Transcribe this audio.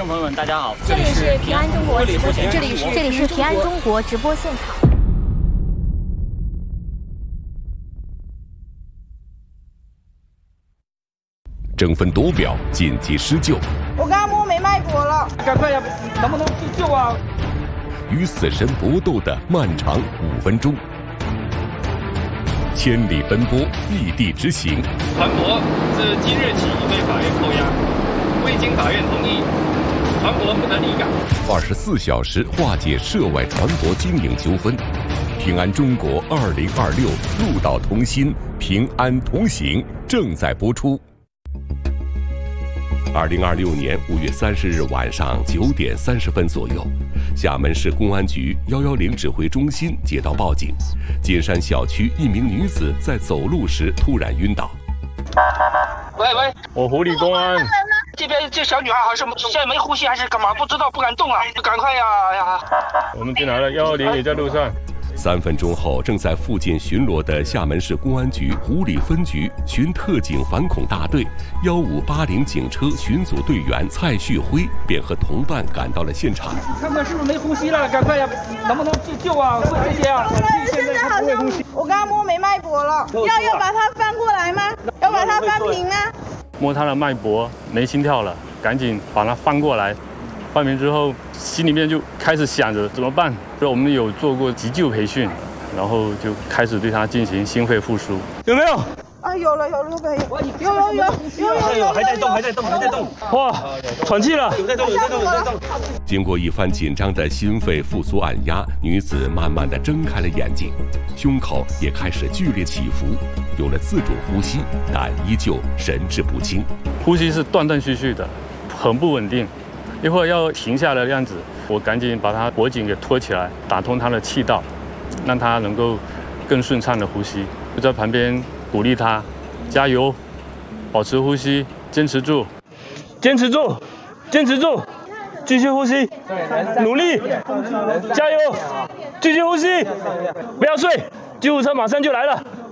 众朋友们，大家好， 这里是平安中国直播现场， 这里是平安中国直播现场。 争分夺秒，紧急施救。 我刚刚摸没脉搏了， 赶快呀！能不能自救啊？ 与死神搏斗的漫长5分钟，千里奔波，异地执行。 船舶自今日起被法院扣押，未经法院同意，船舶不得离港。 24小时化解涉外船舶经营纠纷。平安中国2026陆岛同心，平安同行正在播出。2026年5月30日晚上9点30分左右，厦门市公安局110指挥中心接到报警，金山小区一名女子在走路时突然晕倒。 喂， 我湖里公安。 这边这小女孩好像现在没呼吸还是干嘛？不知道，不敢动啊！赶快呀！ 我们进来了，110也在路上。 3分钟后，正在附近巡逻的厦门市公安局湖里分局巡特警反恐大队1580警车巡组队员蔡旭辉便和同伴赶到了现场。 看看是不是没呼吸了？赶快呀！能不能自救啊？这些啊！ 现在好像我刚刚摸没脉搏了，要把它翻过来吗？要把它翻平吗？ 摸他的脉搏没心跳了，赶紧把它翻过来。翻平之后，心里面就开始想着怎么办。所以我们有做过急救培训，然后就开始对他进行心肺复苏。有没有？ 啊，有了，有， 还在动。 哇，喘气了。 有在动。 经过一番紧张的心肺复苏按压，女子慢慢地睁开了眼睛，胸口也开始剧烈起伏，有了自主呼吸，但依旧神志不清。 呼吸是断断续续的，很不稳定。一会儿要停下来的样子，我赶紧把他脖颈给托起来，打通他的气道，让他能够更顺畅的呼吸。就在旁边鼓励他，加油，保持呼吸，坚持住，继续呼吸，努力，加油，继续呼吸，不要睡，救护车马上就来了。